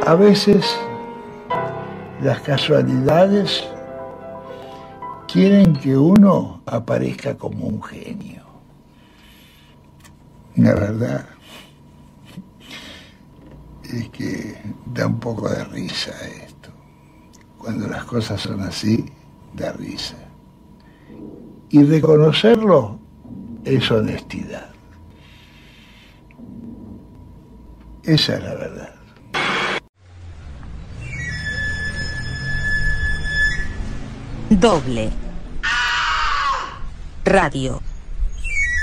A veces las casualidades quieren que uno aparezca como un genio. La verdad es que da un poco de risa esto. Cuando las cosas son así, da risa. Y reconocerlo es honestidad. Esa es la verdad. Doble Radio.